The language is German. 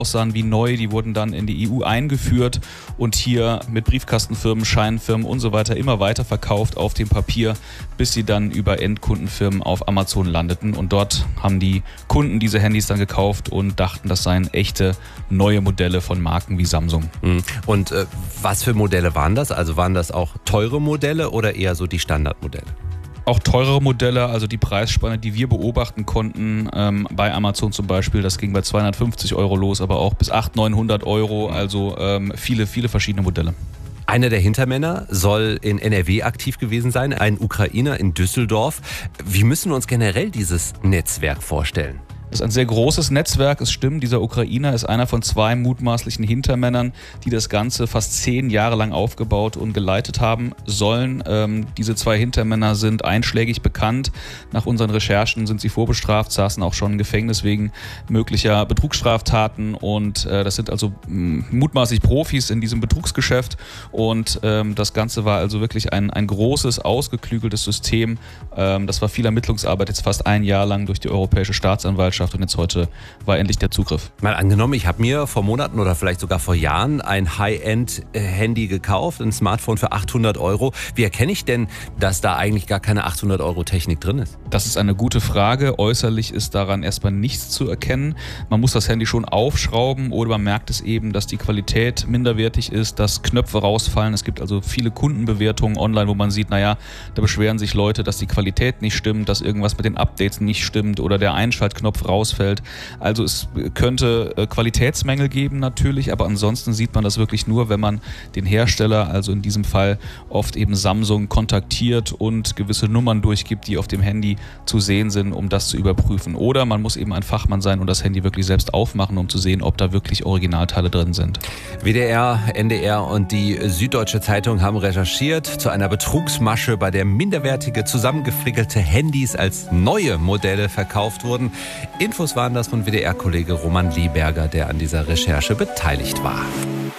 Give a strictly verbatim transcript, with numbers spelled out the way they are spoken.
aussahen wie neu, die wurden dann in die E U eingeführt und hier mit Briefkastenfirmen, Scheinfirmen und so weiter immer weiter verkauft auf dem Papier, bis sie dann über Endkundenfirmen auf Amazon landeten. Und dort haben die Kunden diese Handys dann gekauft und dachten, das seien echte neue Modelle von Marken wie Samsung. Und äh, was für Modelle waren das? Also waren das auch teure Modelle oder eher so die Standardmodelle? Auch teurere Modelle, also die Preisspanne, die wir beobachten konnten, ähm, bei Amazon zum Beispiel, das ging bei zweihundertfünfzig Euro los, aber auch bis achthundert, neunhundert Euro, also ähm, viele, viele verschiedene Modelle. Einer der Hintermänner soll in N R W aktiv gewesen sein, ein Ukrainer in Düsseldorf. Wie müssen wir uns generell dieses Netzwerk vorstellen? Das ist ein sehr großes Netzwerk, es stimmt, dieser Ukrainer ist einer von zwei mutmaßlichen Hintermännern, die das Ganze fast zehn Jahre lang aufgebaut und geleitet haben sollen. Ähm, diese zwei Hintermänner sind einschlägig bekannt. Nach unseren Recherchen sind sie vorbestraft, saßen auch schon im Gefängnis wegen möglicher Betrugsstraftaten und äh, das sind also mh, mutmaßlich Profis in diesem Betrugsgeschäft und ähm, das Ganze war also wirklich ein, ein großes, ausgeklügeltes System. Ähm, das war viel Ermittlungsarbeit, jetzt fast ein Jahr lang durch die Europäische Staatsanwaltschaft. Und jetzt heute war endlich der Zugriff. Mal angenommen, ich habe mir vor Monaten oder vielleicht sogar vor Jahren ein High-End-Handy gekauft, ein Smartphone für achthundert Euro. Wie erkenne ich denn, dass da eigentlich gar keine achthundert Euro Technik drin ist? Das ist eine gute Frage. Äußerlich ist daran erstmal nichts zu erkennen. Man muss das Handy schon aufschrauben oder man merkt es eben, dass die Qualität minderwertig ist, dass Knöpfe rausfallen. Es gibt also viele Kundenbewertungen online, wo man sieht, naja, da beschweren sich Leute, dass die Qualität nicht stimmt, dass irgendwas mit den Updates nicht stimmt oder der Einschaltknopf rausfällt. Also es könnte Qualitätsmängel geben natürlich, aber ansonsten sieht man das wirklich nur, wenn man den Hersteller, also in diesem Fall oft eben Samsung, kontaktiert und gewisse Nummern durchgibt, die auf dem Handy zu sehen sind, um das zu überprüfen. Oder man muss eben ein Fachmann sein und das Handy wirklich selbst aufmachen, um zu sehen, ob da wirklich Originalteile drin sind. W D R, N D R und die Süddeutsche Zeitung haben recherchiert zu einer Betrugsmasche, bei der minderwertige, zusammengefrickelte Handys als neue Modelle verkauft wurden. Infos waren das von W D R-Kollege Roman Lieberger, der an dieser Recherche beteiligt war.